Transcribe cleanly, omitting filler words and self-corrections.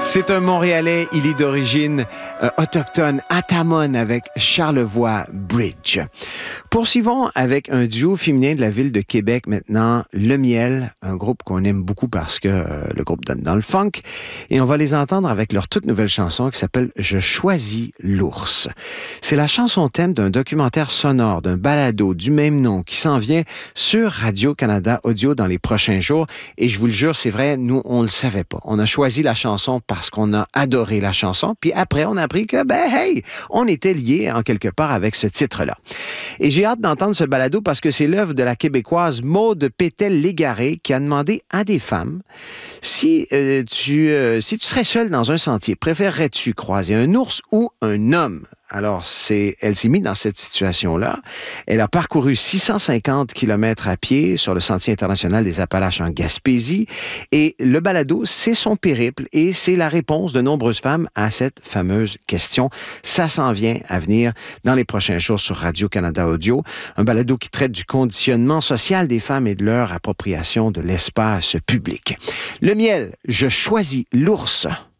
C'est un Montréalais, il est d'origine autochtone, Atamon, avec Charlevoix Bridge. Poursuivons avec un duo féminin de la ville de Québec maintenant, Le Miel, un groupe qu'on aime beaucoup parce que le groupe donne dans le funk. Et on va les entendre avec leur toute nouvelle chanson qui s'appelle « Je choisis l'ours ». C'est la chanson thème d'un documentaire sonore, d'un balado du même nom qui s'en vient sur Radio-Canada Audio dans les prochains jours. Et je vous le jure, c'est vrai, nous, on le savait pas. On a choisi la chanson parce qu'on a adoré la chanson. Puis après, on a appris que, on était liés en quelque part avec ce titre-là. Et j'ai hâte d'entendre ce balado parce que c'est l'œuvre de la Québécoise Maude Pétel-Légaré qui a demandé à des femmes si tu serais seule dans un sentier, préférerais-tu croiser un ours ou un homme? Alors, elle s'est mise dans cette situation-là. Elle a parcouru 650 kilomètres à pied sur le Sentier international des Appalaches en Gaspésie. Et le balado, c'est son périple et c'est la réponse de nombreuses femmes à cette fameuse question. Ça s'en vient à venir dans les prochains jours sur Radio-Canada Audio. Un balado qui traite du conditionnement social des femmes et de leur appropriation de l'espace public. Le Miel, je choisis l'ours.